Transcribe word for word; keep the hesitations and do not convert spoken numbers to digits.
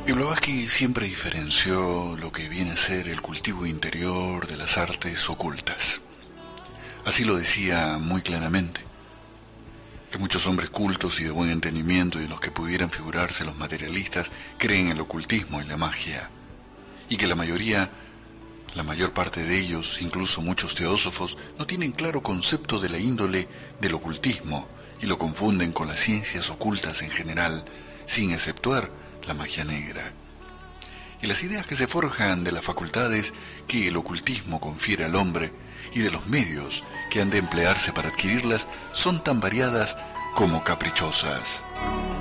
Y Blavatsky siempre diferenció lo que viene a ser el cultivo interior de las artes ocultas. Así lo decía muy claramente, que muchos hombres cultos y de buen entendimiento y en los que pudieran figurarse los materialistas creen en el ocultismo y la magia, y que la mayoría, la mayor parte de ellos, incluso muchos teósofos, no tienen claro concepto de la índole del ocultismo y lo confunden con las ciencias ocultas en general, sin exceptuar la magia negra. Y las ideas que se forjan de las facultades que el ocultismo confiere al hombre y de los medios que han de emplearse para adquirirlas son tan variadas como caprichosas.